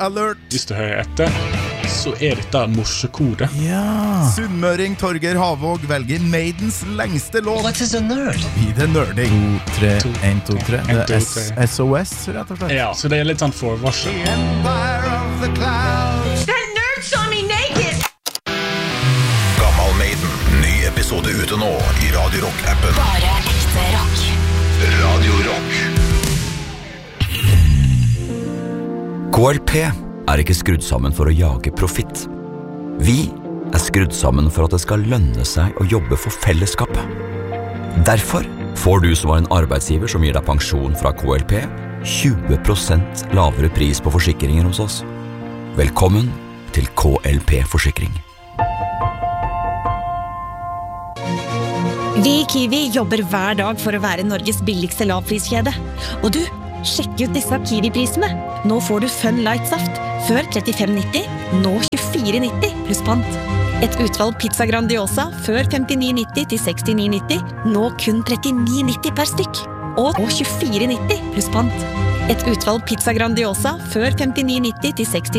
alert. Hvis du hører etter, så dette morsekode. Ja. Sunnmøring Torger Havåg velger Maidens lengste låt. What is a nerd? I det nerding. 1, 2, 3. Det SOS, rett og slett. Ja, så det litt sånn forvarsel. The Empire of the Clouds. That nerd saw me naked! Gammal Maiden, ny episode ute nå I Radio Rock-appen. Bare ekte rock. Radio Rock. KLP ikke skrudd sammen for å jage profitt. Vi skrudd sammen for at det skal lønne seg å jobbe for fellesskapet. Derfor får du som var en arbeidsgiver som gir deg pensjon fra KLP 20% lavere pris på forsikringer hos oss. Velkommen til KLP Forsikring. Vi I Kiwi jobber hver dag for å være Norges billigste lavpriskjede. Og du, sjekk ut disse Kiwi-prisene. Nå får du Fun Light-saft, før 35,90, nå 24,90 pluss pant. Et utvalg pizza Grandiosa, før 59,90 til 69,90, nå kun 39,90 per stykk. Og 24,90 pluss pant. Et utvalg pizza Grandiosa, før 59,90 til 69,90.